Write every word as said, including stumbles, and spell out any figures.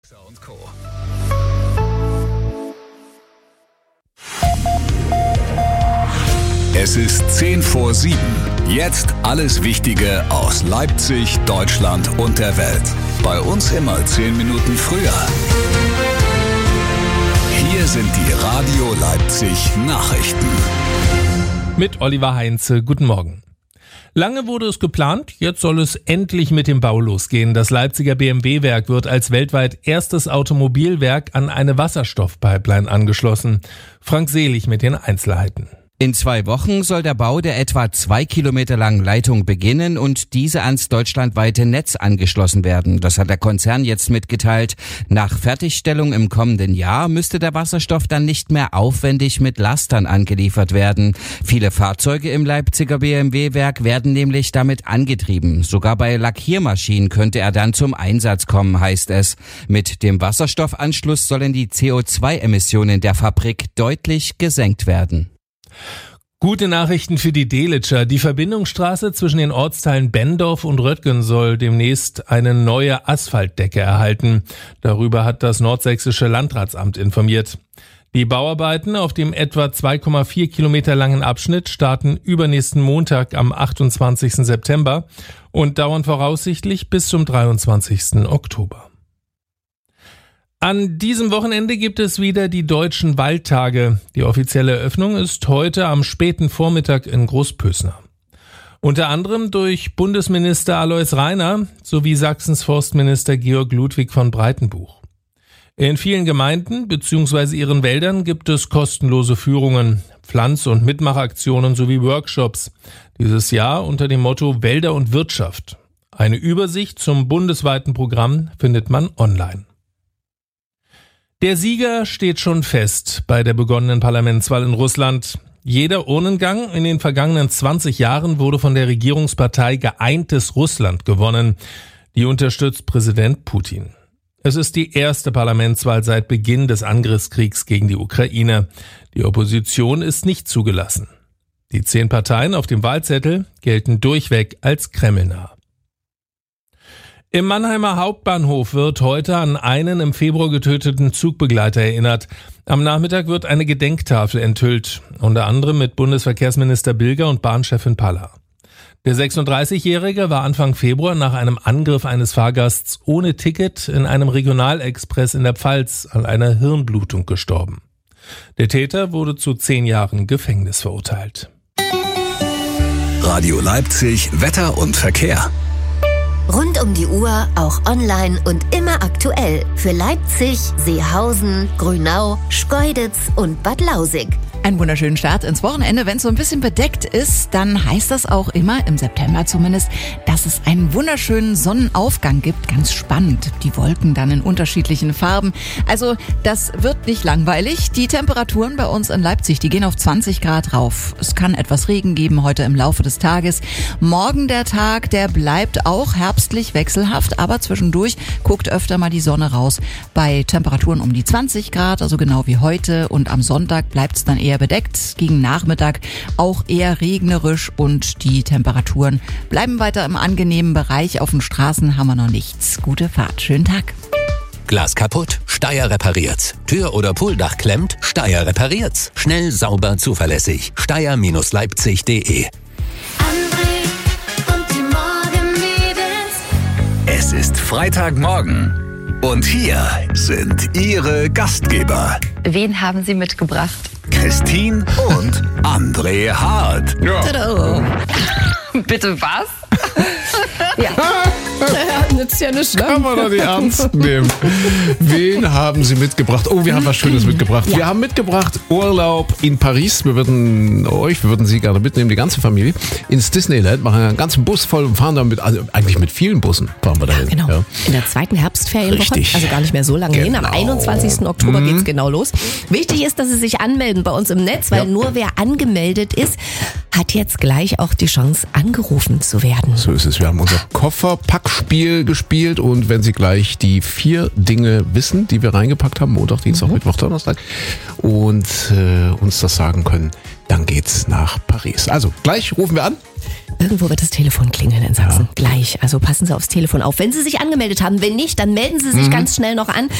Und Co. Es ist zehn vor sieben. Jetzt alles Wichtige aus Leipzig, Deutschland und der Welt. Bei uns immer zehn Minuten früher. Hier sind die Radio Leipzig Nachrichten. Mit Oliver Heinze, guten Morgen. Lange wurde es geplant, jetzt soll es endlich mit dem Bau losgehen. Das Leipziger B M W-Werk wird als weltweit erstes Automobilwerk an eine Wasserstoffpipeline angeschlossen. Frank Selig mit den Einzelheiten. In zwei Wochen soll der Bau der etwa zwei Kilometer langen Leitung beginnen und diese ans deutschlandweite Netz angeschlossen werden. Das hat der Konzern jetzt mitgeteilt. Nach Fertigstellung im kommenden Jahr müsste der Wasserstoff dann nicht mehr aufwendig mit Lastern angeliefert werden. Viele Fahrzeuge im Leipziger B M W-Werk werden nämlich damit angetrieben. Sogar bei Lackiermaschinen könnte er dann zum Einsatz kommen, heißt es. Mit dem Wasserstoffanschluss sollen die C O zwei Emissionen der Fabrik deutlich gesenkt werden. Gute Nachrichten für die Delitzscher. Die Verbindungsstraße zwischen den Ortsteilen Benndorf und Röttgen soll demnächst eine neue Asphaltdecke erhalten. Darüber hat das Nordsächsische Landratsamt informiert. Die Bauarbeiten auf dem etwa zwei Komma vier Kilometer langen Abschnitt starten übernächsten Montag am achtundzwanzigsten September und dauern voraussichtlich bis zum dreiundzwanzigsten Oktober. An diesem Wochenende gibt es wieder die Deutschen Waldtage. Die offizielle Eröffnung ist heute am späten Vormittag in Großpösner. Unter anderem durch Bundesminister Alois Rainer sowie Sachsens Forstminister Georg Ludwig von Breitenbuch. In vielen Gemeinden bzw. ihren Wäldern gibt es kostenlose Führungen, Pflanz- und Mitmachaktionen sowie Workshops. Dieses Jahr unter dem Motto Wälder und Wirtschaft. Eine Übersicht zum bundesweiten Programm findet man online. Der Sieger steht schon fest bei der begonnenen Parlamentswahl in Russland. Jeder Urnengang in den vergangenen zwanzig Jahren wurde von der Regierungspartei Geeintes Russland gewonnen. Die unterstützt Präsident Putin. Es ist die erste Parlamentswahl seit Beginn des Angriffskriegs gegen die Ukraine. Die Opposition ist nicht zugelassen. Die zehn Parteien auf dem Wahlzettel gelten durchweg als kremlnah. Im Mannheimer Hauptbahnhof wird heute an einen im Februar getöteten Zugbegleiter erinnert. Am Nachmittag wird eine Gedenktafel enthüllt, unter anderem mit Bundesverkehrsminister Bilger und Bahnchefin Paller. Der sechsunddreißigjährige war Anfang Februar nach einem Angriff eines Fahrgasts ohne Ticket in einem Regionalexpress in der Pfalz an einer Hirnblutung gestorben. Der Täter wurde zu zehn Jahren Gefängnis verurteilt. Radio Leipzig, Wetter und Verkehr. Rund um die Uhr, auch online und immer aktuell. Für Leipzig, Seehausen, Grünau, Schkeuditz und Bad Lausick. Einen wunderschönen Start ins Wochenende. Wenn es so ein bisschen bedeckt ist, dann heißt das auch immer, im September zumindest, dass es einen wunderschönen Sonnenaufgang gibt. Ganz spannend. Die Wolken dann in unterschiedlichen Farben. Also das wird nicht langweilig. Die Temperaturen bei uns in Leipzig, die gehen auf zwanzig Grad rauf. Es kann etwas Regen geben heute im Laufe des Tages. Morgen der Tag, der bleibt auch herbstlich wechselhaft, aber zwischendurch guckt öfter mal die Sonne raus. Bei Temperaturen um die zwanzig Grad, also genau wie heute. Und am Sonntag bleibt es dann eher bedeckt, gegen Nachmittag auch eher regnerisch und die Temperaturen bleiben weiter im angenehmen Bereich. Auf den Straßen haben wir noch nichts. Gute Fahrt, schönen Tag. Glas kaputt? Steyr repariert's. Tür oder Pooldach klemmt? Steyr repariert's. Schnell, sauber, zuverlässig. Steyr Leipzig punkt de. Es ist Freitagmorgen. Und hier sind Ihre Gastgeber. Wen haben Sie mitgebracht? Christine und André Hart. Ja. Bitte was? Ja. Ja, nützt ja nichts. Kann man doch nicht ernst nehmen. Wen haben Sie mitgebracht? Oh, wir haben was Schönes mitgebracht. Ja. Wir haben mitgebracht Urlaub in Paris. Wir würden euch, wir würden Sie gerne mitnehmen, die ganze Familie, ins Disneyland, machen einen ganzen Bus voll und fahren damit, also eigentlich mit vielen Bussen fahren wir dahin. Ja, genau. Ja. In der zweiten Herbstferienwoche, Richtig. Also gar nicht mehr so lange Genau. hin. Am einundzwanzigsten Oktober mhm. geht's genau los. Wichtig ist, dass Sie sich anmelden bei uns im Netz, weil ja. nur wer angemeldet ist, hat jetzt gleich auch die Chance, angerufen zu werden. So ist es. Wir haben unser Kofferpackspiel gespielt und wenn Sie gleich die vier Dinge wissen, die wir reingepackt haben, Montag, Dienstag, mhm. Mittwoch, Donnerstag, und äh, uns das sagen können, dann geht's nach Paris. Also, gleich rufen wir an. Irgendwo wird das Telefon klingeln in Sachsen. Ja. Gleich. Also passen Sie aufs Telefon auf. Wenn Sie sich angemeldet haben, wenn nicht, dann melden Sie sich mhm. ganz schnell noch an.